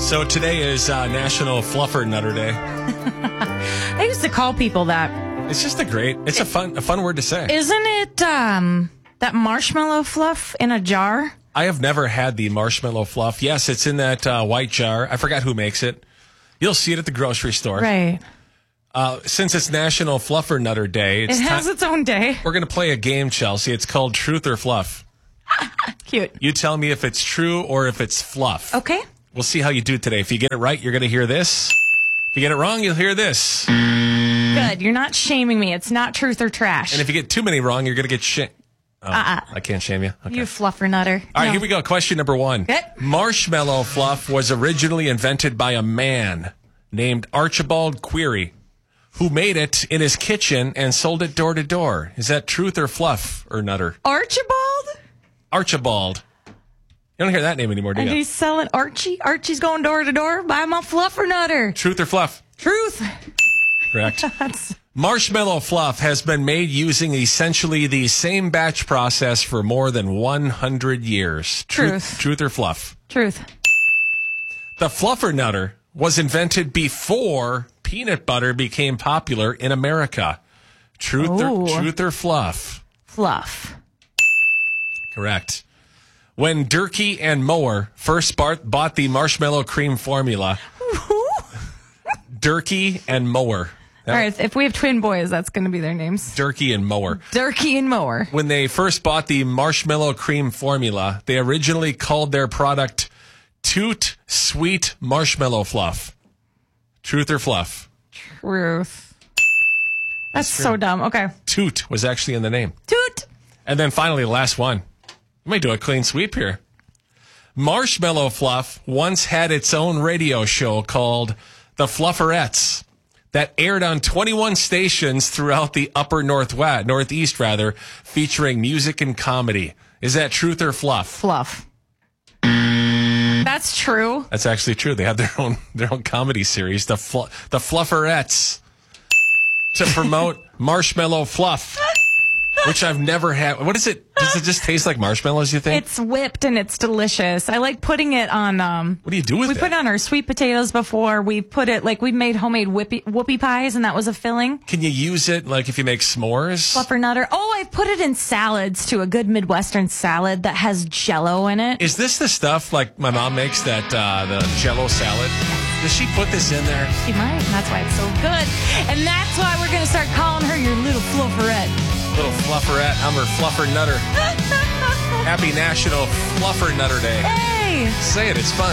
So today is National Fluffer Nutter Day. I used to call people that. It's just it's a fun word to say. Isn't it that marshmallow fluff in a jar? I have never had the marshmallow fluff. Yes, it's in that white jar. I forgot who makes it. You'll see it at the grocery store. Right. Since it's National Fluffer Nutter Day, It has its own day. We're going to play a game, Chelsea. It's called Truth or Fluff. Cute. You tell me if it's true or if it's fluff. Okay. We'll see how you do today. If you get it right, you're going to hear this. If you get it wrong, you'll hear this. Good. You're not shaming me. It's not truth or trash. And if you get too many wrong, you're going to get shit. Oh, I can't shame you. Okay. You fluffer nutter. All right, here we go. Question number 1. Okay. Marshmallow fluff was originally invented by a man named Archibald Query, who made it in his kitchen and sold it door to door. Is that truth or fluff or nutter? Archibald? Archibald. You don't hear that name anymore, do And you? he's selling Archie. Archie's going door to door. Buy my fluffer nutter. Truth or fluff? Truth. Correct. Marshmallow fluff has been made using essentially the same batch process for more than 100 years. Truth. Truth or fluff? Truth. The fluffer nutter was invented before peanut butter became popular in America. Truth or fluff? Fluff. Correct. When Durkee and Mower first bought the marshmallow cream formula, Durkee and Mower. All right, if we have twin boys, that's going to be their names. Durkee and Mower. Durkee and Mower. When they first bought the marshmallow cream formula, they originally called their product Toot Sweet Marshmallow Fluff. Truth or fluff? Truth. That's so dumb. Okay. Toot was actually in the name. Toot. And then finally, the last one. Let me do a clean sweep here. Marshmallow Fluff once had its own radio show called The Flufferettes that aired on 21 stations throughout the upper northeast, featuring music and comedy. Is that truth or fluff? Fluff. That's true. That's actually true. They have their own comedy series, the Flufferettes, to promote marshmallow fluff, which I've never had. What is it? Does it just taste like marshmallows, you think? It's whipped and it's delicious. I like putting it on. What do you do with it? We put it on our sweet potatoes before. We put it, we made homemade whoopie pies, and that was a filling. Can you use it, if you make s'mores? Fluffer nutter. Oh, I've put it in salads, too. A good Midwestern salad that has Jell-O in it. Is this the stuff my mom makes, that the Jell-O salad? Does she put this in there? She might. That's why it's so good. And that's why we're going to start calling her your little flufferette. Little flufferette. I'm her fluffer nutter. Happy National Fluffer Nutter Day. Hey! Say it. It's fun.